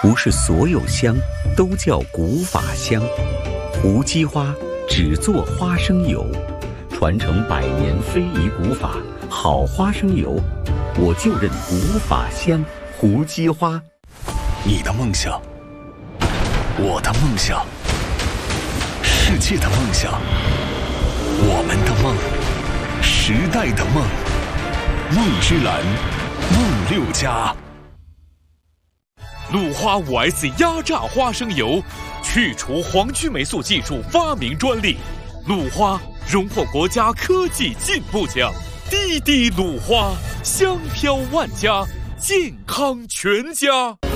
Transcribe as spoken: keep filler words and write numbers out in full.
不是所有香都叫古法香。胡姬花只做花生油，传承百年非遗古法，好花生油，我就认古法香。胡姬花。 你的梦想，我的梦想，世界的梦想，我们的梦，时代的梦，梦之蓝，梦六家。 鲁花 五 S 压榨花生油，去除黄曲霉素技术发明专利。鲁花荣获国家科技进步奖。滴滴鲁花，香飘万家，健康全家。